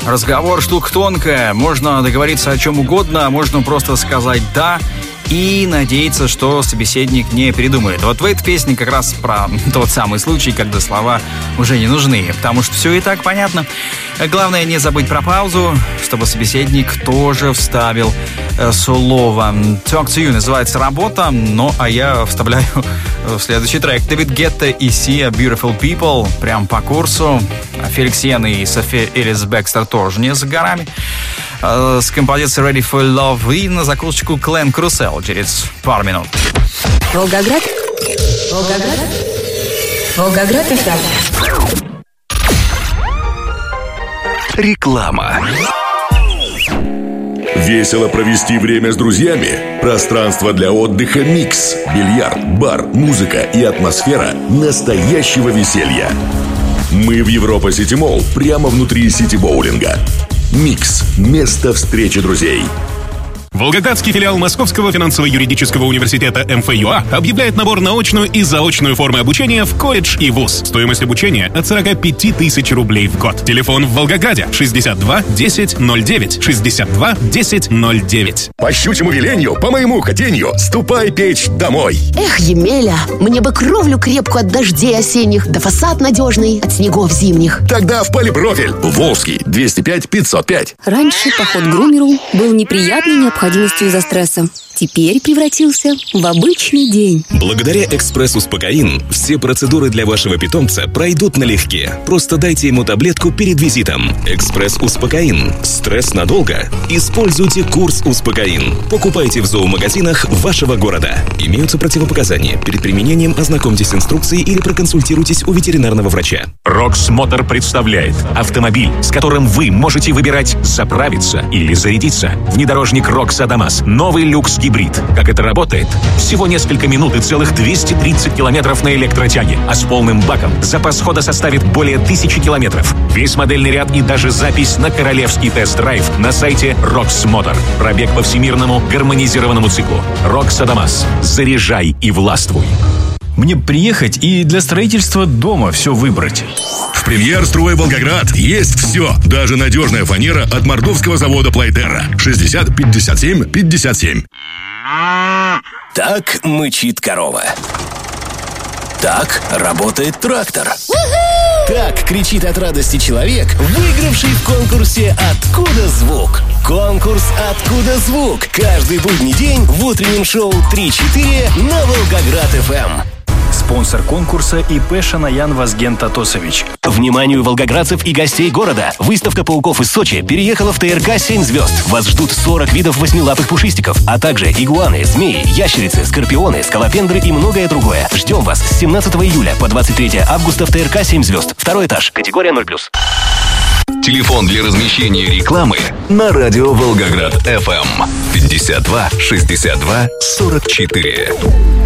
Разговор штука тонкая. Можно договориться о чем угодно, можно просто сказать «да» и надеяться, что собеседник не передумает. Вот в этой песне как раз про тот самый случай, когда слова уже не нужны, потому что все и так понятно. Главное не забыть про паузу, чтобы собеседник тоже вставил слово. Talk to You называется работа, ну а я вставляю следующий трек. Дэвид Гетта и Sia, Beautiful People, прям по курсу. Феликс Йен и София Элис Бекстер тоже не за горами. С композицией Ready for Love и на закусочку Клен Крусел через пару минут. Волгоград. Волгоград FM. Реклама. Весело провести время с друзьями? Пространство для отдыха «Микс». Бильярд, бар, музыка и атмосфера настоящего веселья. Мы в Европа Сити Молл, прямо внутри сити-боулинга. «Микс» – место встречи друзей. Волгоградский филиал Московского финансово-юридического университета МФЮА объявляет набор на очную и заочную формы обучения в колледж и вуз. Стоимость обучения от 45 тысяч рублей в год. Телефон в Волгограде 62 10 09, 62 10 09. По щучьему велению, по моему хотению, ступай печь домой. Эх, Емеля, мне бы кровлю крепкую от дождей осенних, да фасад надежный от снегов зимних. Тогда в Полипрофиль. Волжский, 205-505. Раньше поход к грумеру был неприятной необходимостью из-за стресса. Теперь превратился в обычный день. Благодаря «Экспресс-Успокоин» все процедуры для вашего питомца пройдут налегке. Просто дайте ему таблетку перед визитом. «Экспресс-Успокоин». Стресс надолго? Используйте курс «Успокоин». Покупайте в зоомагазинах вашего города. Имеются противопоказания. Перед применением ознакомьтесь с инструкцией или проконсультируйтесь у ветеринарного врача. Рокс Мотор представляет автомобиль, с которым вы можете выбирать заправиться или зарядиться. Внедорожник Рокс Адамас. Новый люкс гибрид. Как это работает? Всего несколько минут и целых 230 километров на электротяге. А с полным баком запас хода составит более 1000 километров. Весь модельный ряд и даже запись на королевский тест-драйв на сайте Рокс Мотор. Пробег по всемирному гармонизированному циклу. Рокс Адамас. Заряжай и властвуй. Мне приехать и для строительства дома все выбрать. В «Премьер-строй Волгоград» есть все. Даже надежная фанера от мордовского завода «Плайтерра». 60 57 57. Так мычит корова. Так работает трактор. Так кричит от радости человек, выигравший в конкурсе «Откуда звук?». Конкурс «Откуда звук?» каждый будний день в утреннем шоу 3-4 на Волгоград-ФМ. Спонсор конкурса ИП Шанаян Вазген Татосович. Вниманию волгоградцев и гостей города! Выставка пауков из Сочи переехала в ТРК 7 звезд. Вас ждут 40 видов восьмилапых пушистиков, а также игуаны, змеи, ящерицы, скорпионы, скалопендры и многое другое. Ждем вас с 17 июля по 23 августа в ТРК 7 звезд. Второй этаж. Категория 0+. Телефон для размещения рекламы на радио Волгоград ФМ 52 62 44.